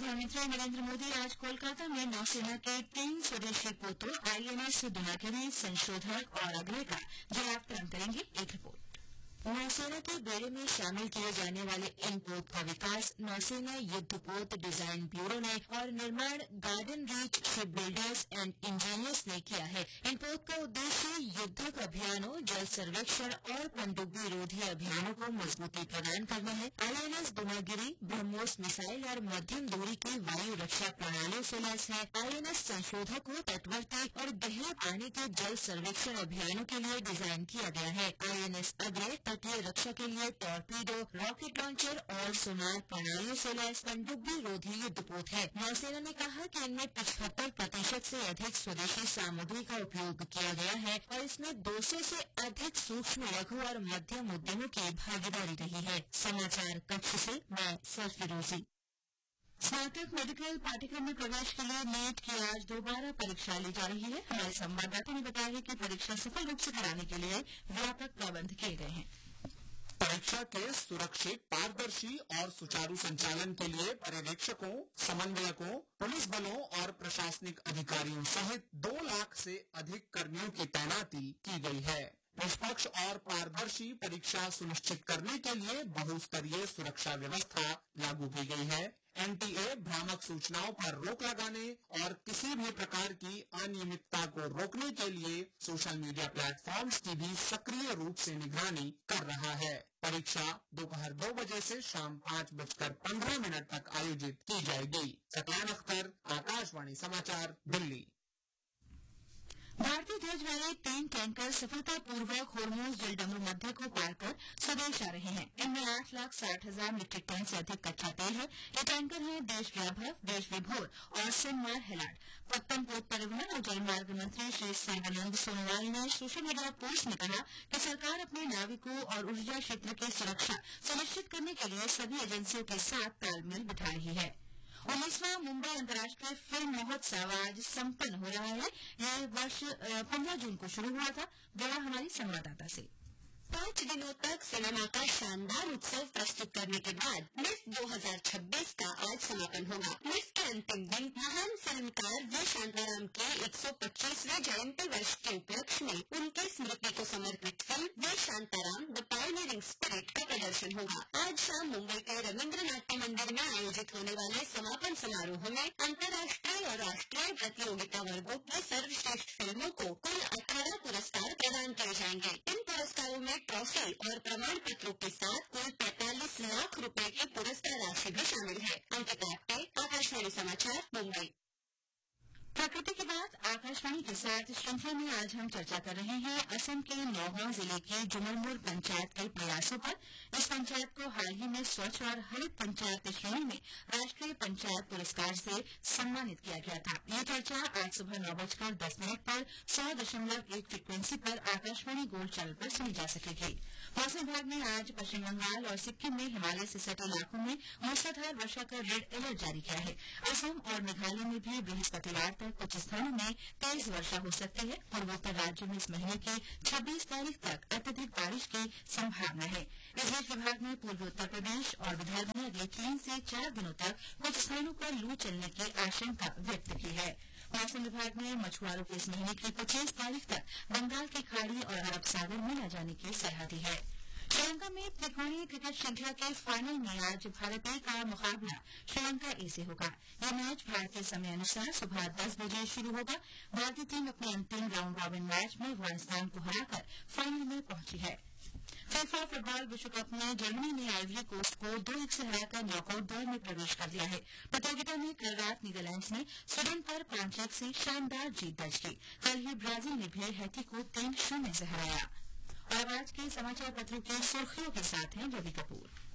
प्रधानमंत्री नरेंद्र मोदी आज कोलकाता में नौसेना के 3 स्वदेशी पोतों आईएनएस दुनागिरी, संशोधक और अग्रय का जलावतरण करेंगे। एक रिपोर्ट। नौसेना के बेड़े में शामिल किए जाने वाले इन पोत का विकास नौसेना युद्धपोत डिजाइन ब्यूरो ने और निर्माण garden reach ship builders and engineers ने किया है। इन पोत का उद्देश्य युद्धक अभियानों, जल सर्वेक्षण और पनडुब्बी रोधी अभियानों को मजबूती प्रदान करना है। आईएनएस दुनागिरी ब्रह्मोस मिसाइल और मध्यम दूरी की वायु रक्षा प्रणालियों से लैस है। आईएनएस संशोधक को तटवर्ती और गहरे पानी के जल सर्वेक्षण अभियानों के लिए डिजाइन किया गया है। आईएनएस अग्रय तटीय रक्षा के लिए टॉर्पीडो, रॉकेट लॉन्चर और सोनार प्रणालियों से लैस पनडुब्बी रोधी युद्धपोत है। नौसेना ने कहा कि इनमें 75% से अधिक स्वदेशी सामग्री का उपयोग किया गया है और इसमें 200 से अधिक सूक्ष्म, लघु और मध्यम उद्यमों की भागीदारी रही है। समाचार कक्ष से मैं सरफिरोजी। स्नातक मेडिकल पाठ्यक्रम में प्रवेश के लिए नीट की आज दोबारा परीक्षा ली जा रही है। हमारे संवाददाता ने बताया है कि परीक्षा सफल रूप से कराने के लिए व्यापक प्रबंध किए गए हैं। परीक्षा के सुरक्षित, पारदर्शी और सुचारू संचालन के लिए पर्यवेक्षकों, समन्वयकों, पुलिस बलों और प्रशासनिक अधिकारियों सहित 2 लाख से अधिक कर्मियों की तैनाती की गई है। निष्पक्ष और पारदर्शी परीक्षा सुनिश्चित करने के लिए बहुस्तरीय सुरक्षा व्यवस्था लागू की गई है। एनटीए भ्रामक सूचनाओं पर रोक लगाने और किसी भी प्रकार की अनियमितता को रोकने के लिए सोशल मीडिया प्लेटफॉर्म्स की भी सक्रिय रूप से निगरानी कर रहा है। परीक्षा दोपहर 2 बजे से शाम 5:15 तक आयोजित की जाएगी। सत्यान अख्तर, आकाशवाणी समाचार, दिल्ली। भारतीय ध्वज वाले 3 टैंकर सफलतापूर्वक होर्मुज जलडमरू मध्य को पार कर स्वदेश आ रहे हैं। इनमें 8,60,000 मीट्रिक टन से अधिक कच्चा तेल है। ये टैंकर हैं देश व्याभव, देश विभोर और सिनमार हेलाड। पत्तन पोत परिवहन और जलमार्ग मंत्री श्री सर्बानंद सोनोवाल ने सोशल मीडिया पोस्ट में कहा कि सरकार अपने नाविकों और ऊर्जा क्षेत्र की सुरक्षा सुनिश्चित करने के लिए सभी एजेंसियों के साथ तालमेल बिठा रही है। 19वां मुंबई अंतर्राष्ट्रीय फिल्म महोत्सव आज संपन्न हो रहा है। यह वर्ष 15 जून को शुरू हुआ था। ब्यौरा हमारी संवाददाता से। 5 दिनों तक सिनेमा का शानदार उत्सव प्रस्तुत करने के बाद मिफ्ट 2026 का आज समापन होगा। मिफ्ट के अंतिम दिन महान फिल्मकार वी शांताराम के 125वें जयंती वर्ष के उपलक्ष्य में उनकी स्मृति को समर्पित film we Shantaram the pioneering spirit का प्रदर्शन होगा। आज शाम मुंबई के रविन्द्र नाट्य मंदिर में आयोजित होने वाले समापन समारोह में अंतर्राष्ट्रीय और राष्ट्रीय प्रतियोगिता वर्गों की सर्वश्रेष्ठ फिल्मों को कुल 18 पुरस्कार प्रदान किए जाएंगे। इन पुरस्कारों में ट्रॉफी और प्रमाण पत्रों के साथ कुल 45 लाख रुपए की पुरस्कार राशि भी शामिल है। अंकिता आप्टे, आकाशवाणी समाचार, मुंबई। प्रकृति की बात आकाशवाणी के साथ श्रृंखला में आज हम चर्चा कर रहे हैं असम के नौगांव जिले की जुमलमुर पंचायत के प्रयासों पर। इस पंचायत को हाल ही में स्वच्छ और हरित पंचायत श्रेणी में राष्ट्रीय पंचायत पुरस्कार से सम्मानित किया गया था। ये चर्चा आज सुबह 9:10 पर 100.1 फ्रीक्वेंसी पर आकाशवाणी गोल्ड चैनल पर सुनी जा सकेगी। मौसम विभाग ने आज पश्चिम बंगाल और सिक्किम में हिमालय से सटे इलाकों में मूसलाधार वर्षा का रेड अलर्ट जारी किया है। असम और मेघालय में भी बृहस्पतिवार तक कुछ स्थानों में तेज वर्षा हो सकती है। पूर्वोत्तर राज्यों में इस महीने की 26 तारीख तक अत्यधिक बारिश की संभावना है। इस बीच विभाग ने पूर्वी उत्तर प्रदेश और विदर्भ में अगले 3 से 4 दिनों तक कुछ स्थानों पर लू चलने की आशंका व्यक्त की है। मौसम विभाग ने मछुआरों को इस महीने की 25 तारीख तक बंगाल की खाड़ी और अरब सागर में न जाने की सलाह दी है। श्रीलंका में त्रिकोणीय क्रिकेट श्रृंखला के फाइनल में आज भारत ए का मुकाबला श्रीलंका ए से होगा। यह मैच भारतीय समय अनुसार सुबह 10 बजे शुरू होगा। भारतीय टीम अपने अंतिम राउंड रॉबिन मैच में अफगानिस्तान को हराकर फाइनल में पहुंची है। फीफा फुटबॉल विश्व कप में जर्मनी ने आइवरी कोस्ट को 2-1 से हराकर नॉकआउट दौर में प्रवेश कर लिया है। प्रतियोगिता में कल रात नीदरलैंड्स ने स्वीडन पर 5-1 से शानदार जीत दर्ज की। कल ही ब्राजील ने भी हैती को 3-0 से हराया। और आज के समाचार पत्रों की सुर्खियों के साथ हैं रवि कपूर।